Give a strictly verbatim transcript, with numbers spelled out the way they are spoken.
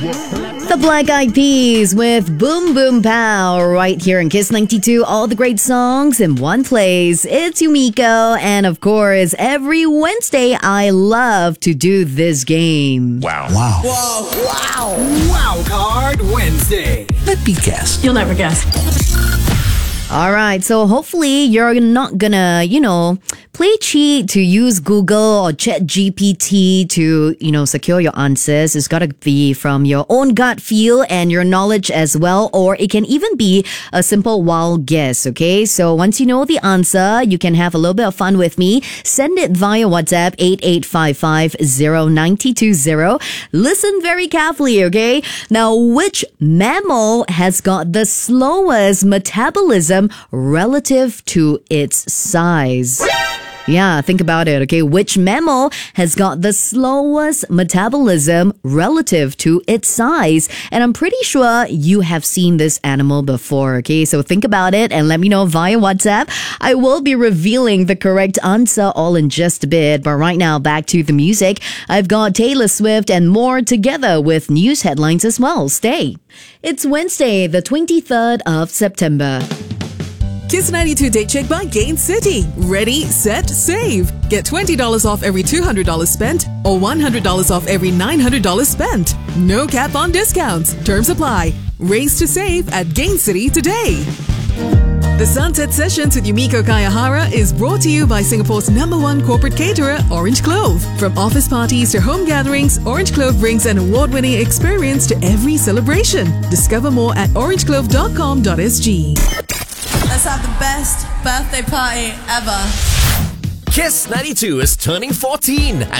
The Black Eyed Peas with Boom Boom Pow right here in Kiss ninety-two. All the great songs in one place. It's Yumiko, and of course, every Wednesday I love to do this game. Wow. Wow. Whoa. Wow. Wow Card Wednesday. Let me guess. You'll never guess. All right, so hopefully you're not gonna, you know, play cheat to use Google or Chat G P T to, you know, secure your answers. It's gotta be from your own gut feel and your knowledge as well, or it can even be a simple wild guess, okay? So once you know the answer, you can have a little bit of fun with me. Send it via WhatsApp eight eight five five zero nine two zero. Listen very carefully, okay? Now, which mammal has got the slowest metabolism relative to its size? Yeah, think about it, okay? Which mammal has got the slowest metabolism relative to its size? And I'm pretty sure you have seen this animal before, okay? So think about it and let me know via WhatsApp. I will be revealing the correct answer all in just a bit. But right now, back to the music. I've got Taylor Swift and more together with news headlines as well. Stay. It's Wednesday, the twenty-third of September. Kiss ninety-two Date Check by Gain City. Ready, set, save. Get twenty dollars off every two hundred dollars spent or one hundred dollars off every nine hundred dollars spent. No cap on discounts. Terms apply. Race to save at Gain City today. The Sunset Sessions with Yumiko Kayahara is brought to you by Singapore's number one corporate caterer, Orange Clove. From office parties to home gatherings, Orange Clove brings an award-winning experience to every celebration. Discover more at orange clove dot com dot s g. Let's have the best birthday party ever. Kiss ninety-two is turning fourteen and